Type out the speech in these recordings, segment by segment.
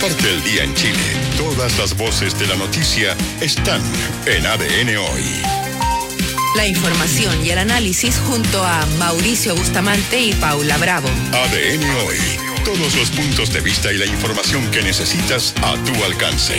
Parte el día en Chile. Todas las voces de la noticia están en ADN Hoy. La información y el análisis junto a Mauricio Bustamante y Paula Bravo. ADN Hoy. Todos los puntos de vista y la información que necesitas a tu alcance.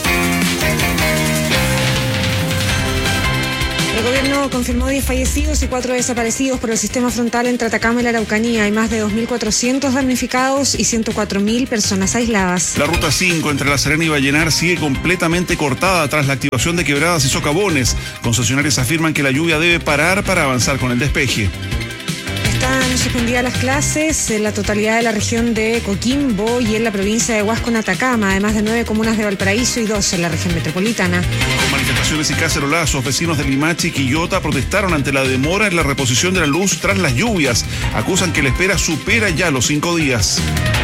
El gobierno confirmó 10 fallecidos y 4 desaparecidos por el sistema frontal entre Atacama y la Araucanía. Hay más de 2.400 damnificados y 104.000 personas aisladas. La ruta 5 entre La Serena y Vallenar sigue completamente cortada tras la activación de quebradas y socavones. Concesionarios afirman que la lluvia debe parar para avanzar con el despeje. Están suspendidas las clases en la totalidad de la región de Coquimbo y en la provincia de Huasco en Atacama, además de 9 comunas de Valparaíso y 2 en la región metropolitana. Con manifestaciones y cacerolazos, vecinos de Limache y Quillota protestaron ante la demora en la reposición de la luz tras las lluvias. Acusan que la espera supera ya los 5 días.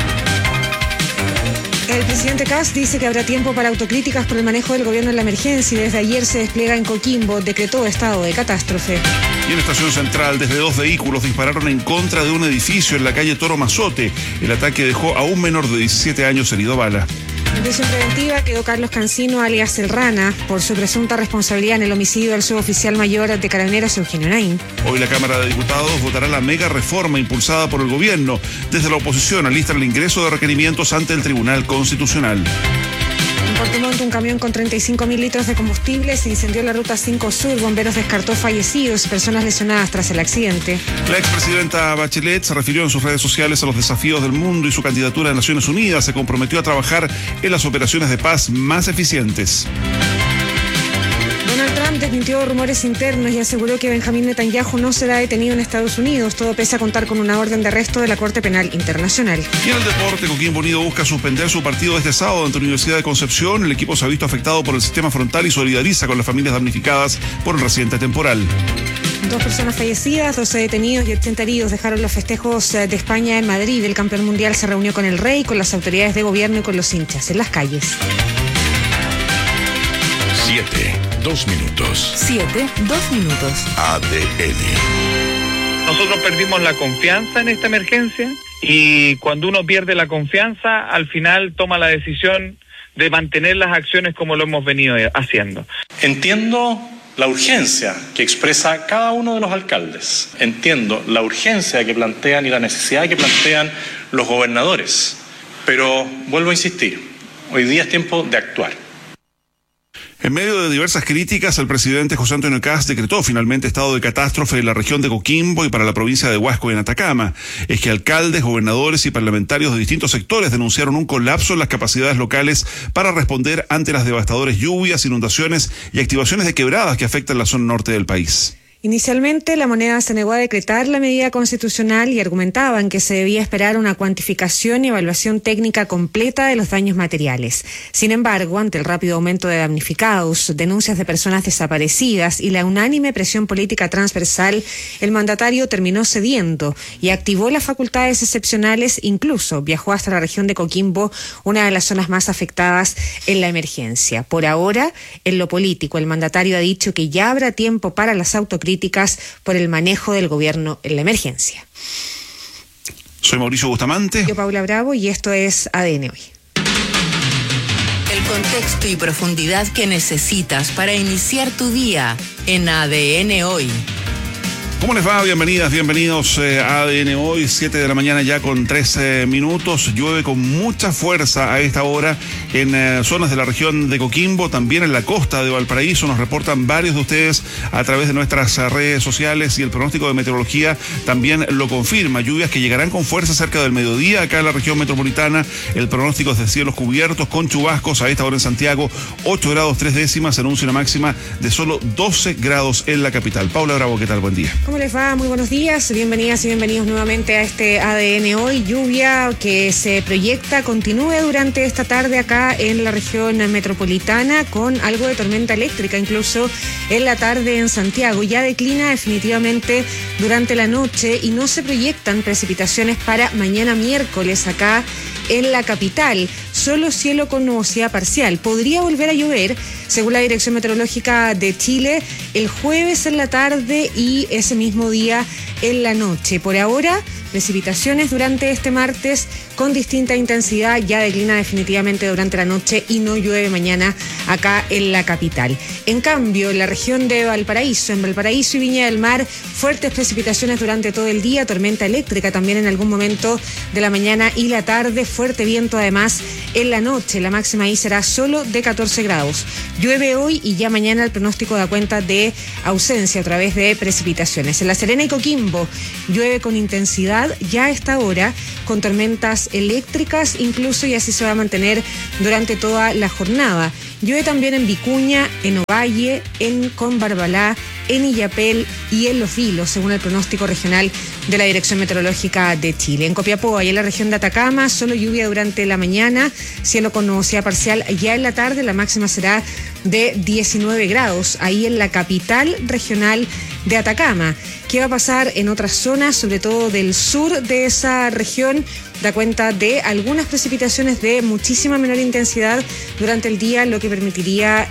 El presidente Kast dice que habrá tiempo para autocríticas por el manejo del gobierno en la emergencia y desde ayer se despliega en Coquimbo, decretó estado de catástrofe. Y en Estación Central, desde 2 vehículos dispararon en contra de un edificio en la calle Toro Mazote. El ataque dejó a un menor de 17 años herido a bala. En prisión preventiva quedó Carlos Cancino, alias El Rana, por su presunta responsabilidad en el homicidio del suboficial mayor de Carabineros, Eugenio Naín. Hoy la Cámara de Diputados votará la mega reforma impulsada por el gobierno. Desde la oposición alistan el ingreso de requerimientos ante el Tribunal Constitucional. En Puerto Montt, un camión con 35.000 litros de combustible se incendió en la ruta 5 Sur. Bomberos descartó fallecidos y personas lesionadas tras el accidente. La expresidenta Bachelet se refirió en sus redes sociales a los desafíos del mundo y su candidatura a Naciones Unidas. Se comprometió a trabajar en las operaciones de paz más eficientes. Donald Trump desmintió rumores internos y aseguró que Benjamín Netanyahu no será detenido en Estados Unidos, todo pese a contar con una orden de arresto de la Corte Penal Internacional. Y en el deporte, Coquimbo Unido busca suspender su partido este sábado ante la Universidad de Concepción. El equipo se ha visto afectado por el sistema frontal y solidariza con las familias damnificadas por el reciente temporal. 2 personas fallecidas, 12 detenidos y 80 heridos dejaron los festejos de España en Madrid. El campeón mundial se reunió con el rey, con las autoridades de gobierno y con los hinchas en las calles. 2 minutos. 2 minutos. ADN. Nosotros perdimos la confianza en esta emergencia y cuando uno pierde la confianza, al final toma la decisión de mantener las acciones como lo hemos venido haciendo. Entiendo la urgencia que expresa cada uno de los alcaldes. Entiendo la urgencia que plantean y la necesidad que plantean los gobernadores. Pero vuelvo a insistir, hoy día es tiempo de actuar. En medio de diversas críticas, el presidente José Antonio Kast decretó finalmente estado de catástrofe en la región de Coquimbo y para la provincia de Huasco y en Atacama. Es que alcaldes, gobernadores y parlamentarios de distintos sectores denunciaron un colapso en las capacidades locales para responder ante las devastadoras lluvias, inundaciones y activaciones de quebradas que afectan la zona norte del país. Inicialmente, la moneda se negó a decretar la medida constitucional y argumentaban que se debía esperar una cuantificación y evaluación técnica completa de los daños materiales. Sin embargo, ante el rápido aumento de damnificados, denuncias de personas desaparecidas y la unánime presión política transversal, el mandatario terminó cediendo y activó las facultades excepcionales, incluso viajó hasta la región de Coquimbo, una de las zonas más afectadas en la emergencia. Por ahora, en lo político, el mandatario ha dicho que ya habrá tiempo para las autocríticas por el manejo del gobierno en la emergencia. Soy Mauricio Bustamante. Yo, Paula Bravo, y esto es ADN Hoy. El contexto y profundidad que necesitas para iniciar tu día en ADN Hoy. ¿Cómo les va? Bienvenidas, bienvenidos a ADN Hoy, 7 de la mañana ya con 13 minutos. Llueve con mucha fuerza a esta hora en zonas de la región de Coquimbo, también en la costa de Valparaíso. Nos reportan varios de ustedes a través de nuestras redes sociales y el pronóstico de meteorología también lo confirma. Lluvias que llegarán con fuerza cerca del mediodía acá en la región metropolitana. El pronóstico es de cielos cubiertos con chubascos. A esta hora en Santiago, 8 grados 3 décimas. Se anuncia una máxima de solo 12 grados en la capital. Paula Bravo, ¿qué tal? Buen día. ¿Cómo les va? Muy buenos días, bienvenidas y bienvenidos nuevamente a este ADN Hoy. Lluvia que se proyecta, continúe durante esta tarde acá en la región metropolitana con algo de tormenta eléctrica, incluso en la tarde en Santiago. Ya declina definitivamente durante la noche y no se proyectan precipitaciones para mañana miércoles acá en la capital. solo cielo con nubosidad parcial. Podría volver a llover, según la Dirección Meteorológica de Chile, el jueves en la tarde y ese mismo día en la noche. Por ahora, precipitaciones durante este martes con distinta intensidad, ya declina definitivamente durante la noche y no llueve mañana acá en la capital. En cambio, en la región de Valparaíso, en Valparaíso y Viña del Mar, fuertes precipitaciones durante todo el día, tormenta eléctrica también en algún momento de la mañana y la tarde, fuerte viento además en la noche. La máxima ahí será solo de 14 grados. Llueve hoy y ya mañana el pronóstico da cuenta de ausencia a través de precipitaciones. En La Serena y Coquimbo llueve con intensidad ya a esta hora, con tormentas eléctricas incluso, y así se va a mantener durante toda la jornada. Llueve también en Vicuña, en Ovalle, en Combarbalá, en Illapel y en Los Vilos, según el pronóstico regional de la Dirección Meteorológica de Chile. En Copiapó y en la región de Atacama, solo lluvia durante la mañana, cielo con nubosidad parcial ya en la tarde, la máxima será de 19 grados, ahí en la capital regional de Atacama. ¿Qué va a pasar en otras zonas, sobre todo del sur de esa región? Da cuenta de algunas precipitaciones de muchísima menor intensidad durante el día, lo que permitiría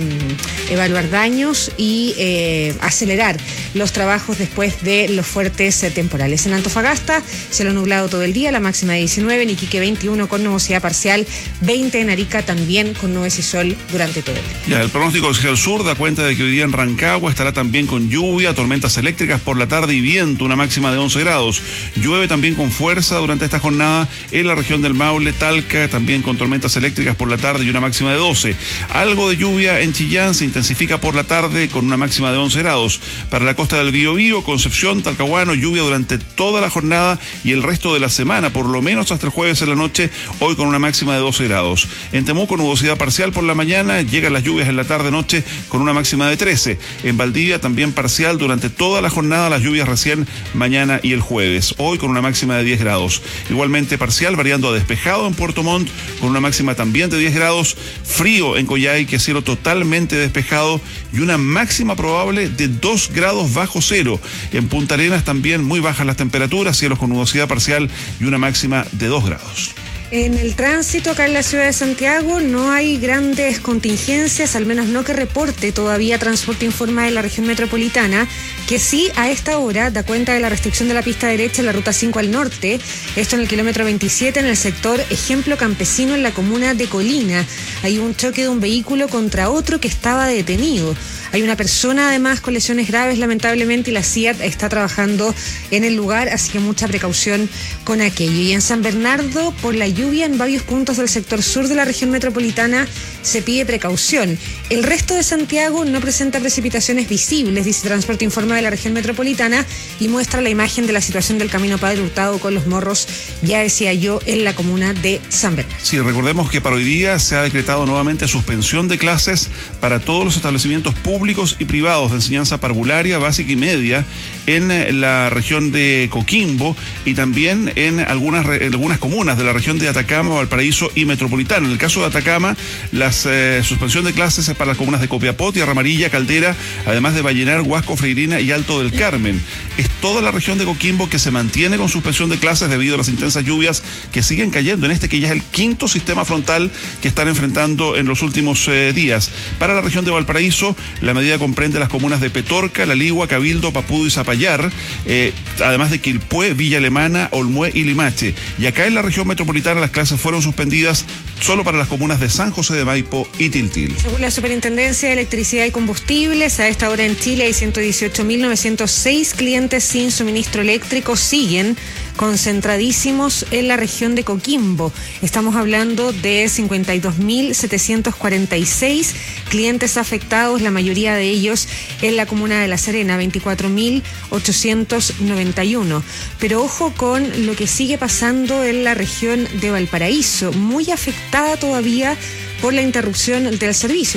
evaluar daños y acelerar los trabajos después de los fuertes temporales. En Antofagasta, cielo nublado todo el día, la máxima de 19, en Iquique 21 con nubosidad parcial, 20 en Arica también con nubes y sol durante todo el día. Ya, el pronóstico del sur da cuenta de que hoy día en Rancagua estará también con lluvia, tormentas eléctricas por la tarde y viento, una máxima de 11 grados. Llueve también con fuerza durante esta jornada en la región del Maule, Talca, también con tormentas eléctricas por la tarde y una máxima de 12. Algo de lluvia en Chillán, se intensifica por la tarde con una máxima de 11 grados. Para la costa del Biobío, Concepción, Talcahuano, lluvia durante toda la jornada y el resto de la semana, por lo menos hasta el jueves en la noche, hoy con una máxima de 12 grados. En Temuco, nubosidad parcial por la mañana, llegan las lluvias en la tarde-noche con una máxima de 13. En Valdivia, también parcial durante toda la jornada, las lluvias recién mañana y el jueves, hoy con una máxima de 10 grados. Igualmente parcial, variando a despejado en Puerto Montt, con una máxima también de 10 grados, frío en Coyhaique, cielo totalmente despejado y una máxima probable de 2 grados bajo cero. En Punta Arenas también muy bajas las temperaturas, cielos con nubosidad parcial y una máxima de 2 grados. En el tránsito acá en la ciudad de Santiago no hay grandes contingencias, al menos no que reporte todavía Transporte Informa de la región metropolitana, que sí a esta hora da cuenta de la restricción de la pista derecha en la ruta 5 al norte, esto en el kilómetro 27 en el sector Ejemplo Campesino en la comuna de Colina. Hay un choque de un vehículo contra otro que estaba detenido. Hay una persona además con lesiones graves lamentablemente y la CIAT está trabajando en el lugar, así que mucha precaución con aquello. Y en San Bernardo, por la lluvia en varios puntos del sector sur de la región metropolitana, se pide precaución. El resto de Santiago no presenta precipitaciones visibles, dice Transporte Informa de la región metropolitana, y muestra la imagen de la situación del camino Padre Hurtado con los morros, ya decía yo, en la comuna de San Bernardo. Sí, recordemos que para hoy día se ha decretado nuevamente suspensión de clases para todos los establecimientos públicos y privados de enseñanza parvularia, básica y media en la región de Coquimbo y también en algunas comunas de la región de Atacama, Valparaíso y Metropolitana. En el caso de Atacama, la suspensión de clases es para las comunas de Copiapó, Tierra Amarilla, Caldera, además de Vallenar, Huasco, Freirina y Alto del Carmen. Es toda la región de Coquimbo que se mantiene con suspensión de clases debido a las intensas lluvias que siguen cayendo en este que ya es el quinto sistema frontal que están enfrentando en los últimos días. Para la región de Valparaíso, la medida comprende las comunas de Petorca, La Ligua, Cabildo, Papudo y Zapallar, además de Quilpué, Villa Alemana, Olmué y Limache. Y acá en la región metropolitana las clases fueron suspendidas solo para las comunas de San José de Maipo y Tiltil. Según la Superintendencia de Electricidad y Combustibles, a esta hora en Chile hay 118.906 clientes sin suministro eléctrico. Siguen concentradísimos en la región de Coquimbo. Estamos hablando de 52.746 clientes afectados, la mayoría de ellos en la comuna de La Serena, 24.891. Pero ojo con lo que sigue pasando en la región de Valparaíso, muy afectada todavía por la interrupción del servicio,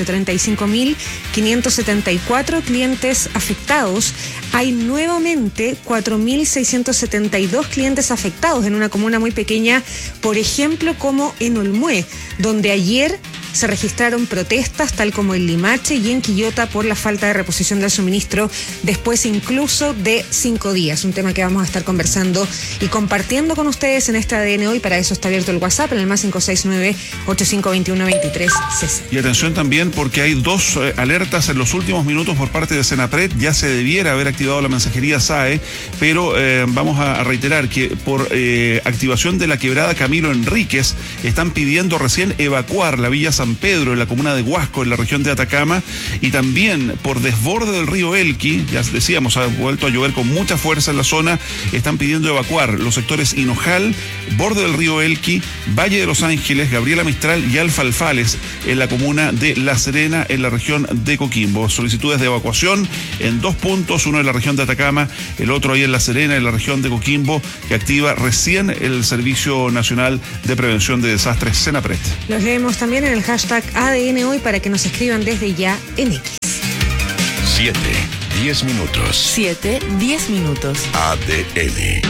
35.574 clientes afectados. Hay nuevamente 4.672 clientes afectados en una comuna muy pequeña, por ejemplo, como en Olmué, donde ayer se registraron protestas, tal como en Limache y en Quillota, por la falta de reposición del suministro después incluso de 5 días. Un tema que vamos a estar conversando y compartiendo con ustedes en este ADN Hoy. Para eso está abierto el WhatsApp en el más 569-8521-2360. Y atención también, porque hay 2 alertas en los últimos minutos por parte de Senapred. Ya se debiera haber activado la mensajería SAE, pero vamos a reiterar que por activación de la quebrada Camilo Enríquez están pidiendo recién evacuar la Villa San Pedro en la comuna de Huasco, en la región de Atacama, y también por desborde del río Elqui. Ya decíamos, ha vuelto a llover con mucha fuerza en la zona. Están pidiendo evacuar los sectores Hinojal, borde del río Elqui, Valle de los Ángeles, Gabriela Mistral y Alfalfales en la comuna de La Serena, en la región de Coquimbo. Solicitudes de evacuación en 2 puntos, uno en la región de Atacama, el otro ahí en La Serena, en la región de Coquimbo, que activa recién el Servicio Nacional de Prevención de Desastres, Senapred. Los leemos también en el hashtag ADN Hoy para que nos escriban desde ya en X. 7:10 minutos. 7:10 minutos. ADN.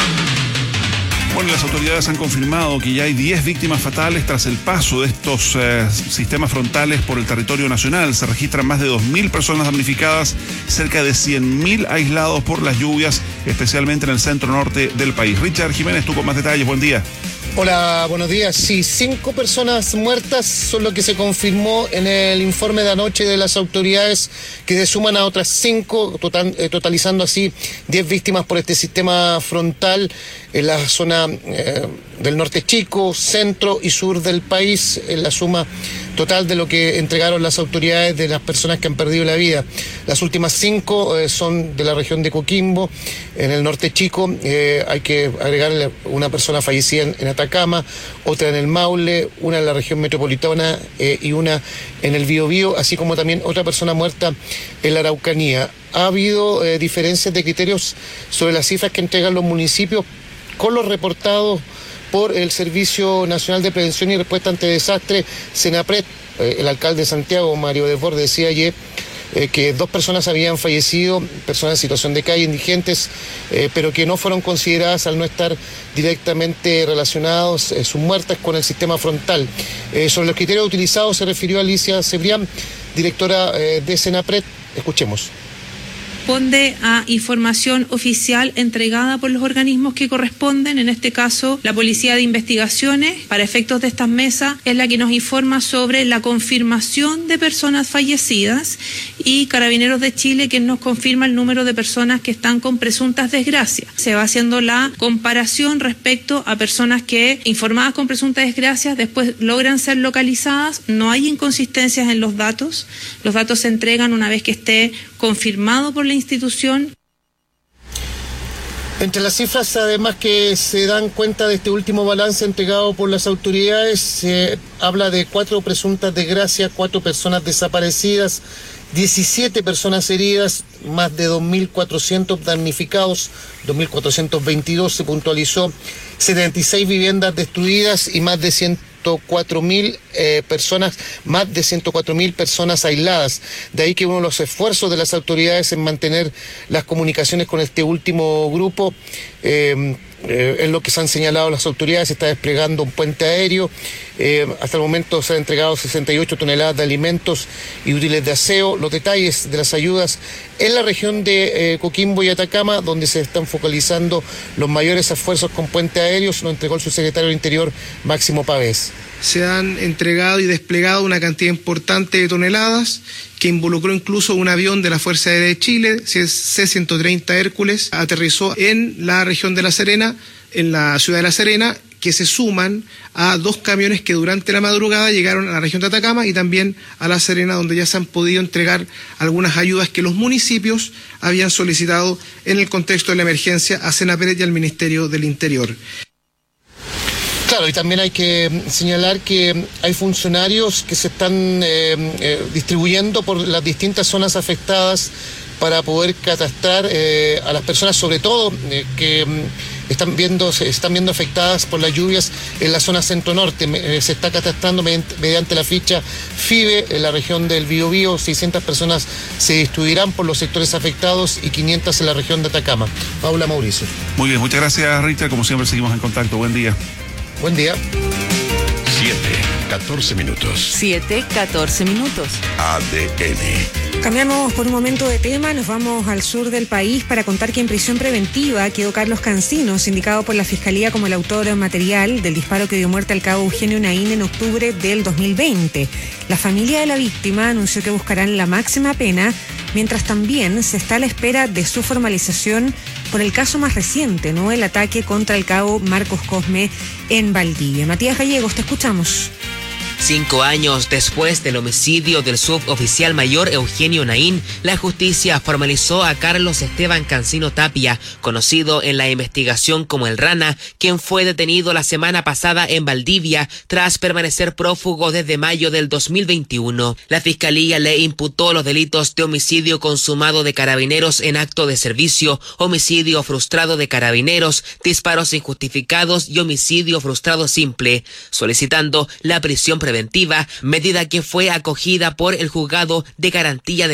Bueno, las autoridades han confirmado que ya hay 10 víctimas fatales tras el paso de estos sistemas frontales por el territorio nacional. Se registran más de 2.000 personas damnificadas, cerca de 100.000 aislados por las lluvias, especialmente en el centro norte del país. Richard Jiménez, tú con más detalles. Buen día. Hola, buenos días. Sí, 5 personas muertas son lo que se confirmó en el informe de anoche de las autoridades, que se suman a otras 5, totalizando así 10 víctimas por este sistema frontal en la zona del norte chico, centro y sur del país, en la suma total de lo que entregaron las autoridades de las personas que han perdido la vida. Las últimas 5 son de la región de Coquimbo. En el norte chico hay que agregarle una persona fallecida en Atacama, otra en el Maule, una en la región metropolitana y una en el Biobío, así como también otra persona muerta en la Araucanía. Ha habido diferencias de criterios sobre las cifras que entregan los municipios con los reportados por el Servicio Nacional de Prevención y Respuesta ante Desastres, Senapred. El alcalde de Santiago, Mario Desbordes, decía ayer que 2 personas habían fallecido, personas en situación de calle, indigentes, pero que no fueron consideradas al no estar directamente relacionados sus muertes con el sistema frontal. Sobre los criterios utilizados se refirió Alicia Cebrián, directora de Senapred. Escuchemos. Responde a información oficial entregada por los organismos que corresponden. En este caso, la Policía de Investigaciones, para efectos de estas mesas, es la que nos informa sobre la confirmación de personas fallecidas, y Carabineros de Chile, quien nos confirma el número de personas que están con presuntas desgracias. Se va haciendo la comparación respecto a personas que, informadas con presuntas desgracias, después logran ser localizadas. No hay inconsistencias en los datos. Los datos se entregan una vez que esté confirmado por la institución. Entre las cifras, además, que se dan cuenta de este último balance entregado por las autoridades, se habla de 4 presuntas desgracias, 4 personas desaparecidas, 17 personas heridas, más de 2.400 damnificados, 2.422 se puntualizó, 76 viviendas destruidas y más de 104.000 personas, más de 104.000 personas aisladas. De ahí que uno de los esfuerzos de las autoridades en mantener las comunicaciones con este último grupo, es lo que se han señalado las autoridades. Se está desplegando un puente aéreo. Hasta el momento se han entregado 68 toneladas de alimentos y útiles de aseo. Los detalles de las ayudas en la región de Coquimbo y Atacama, donde se están focalizando los mayores esfuerzos con puente aéreo, se lo entregó el subsecretario del Interior, Máximo Pavés. Se han entregado y desplegado una cantidad importante de toneladas, que involucró incluso un avión de la Fuerza Aérea de Chile, C-130 Hércules, aterrizó en la región de La Serena, en la ciudad de La Serena, que se suman a 2 camiones que durante la madrugada llegaron a la región de Atacama y también a La Serena, donde ya se han podido entregar algunas ayudas que los municipios habían solicitado en el contexto de la emergencia a Senapred y al Ministerio del Interior. Claro, y también hay que señalar que hay funcionarios que se están distribuyendo por las distintas zonas afectadas para poder catastrar a las personas, sobre todo que se están viendo afectadas por las lluvias en la zona centro-norte. Se está catastrando mediante la ficha FIBE en la región del Biobío. 600 personas se distribuirán por los sectores afectados y 500 en la región de Atacama. Paula, Mauricio. Muy bien, muchas gracias, Richard. Como siempre, seguimos en contacto. Buen día. Buen día. 7:14 14 minutos. 7:14 minutos. ADN. Cambiamos por un momento de tema, nos vamos al sur del país para contar que en prisión preventiva quedó Carlos Cancinos, indicado por la Fiscalía como el autor material del disparo que dio muerte al cabo Eugenio Naín en octubre del 2020. La familia de la víctima anunció que buscarán la máxima pena, mientras también se está a la espera de su formalización por el caso más reciente, ¿no? El ataque contra el cabo Marcos Cosme en Valdivia. Matías Gallegos, te escuchamos. 5 años después del homicidio del suboficial mayor Eugenio Naín, la justicia formalizó a Carlos Esteban Cancino Tapia, conocido en la investigación como el Rana, quien fue detenido la semana pasada en Valdivia tras permanecer prófugo desde mayo del 2021. La fiscalía le imputó los delitos de homicidio consumado de carabineros en acto de servicio, homicidio frustrado de carabineros, disparos injustificados y homicidio frustrado simple, solicitando la prisión preventiva, medida que fue acogida por el juzgado de garantía de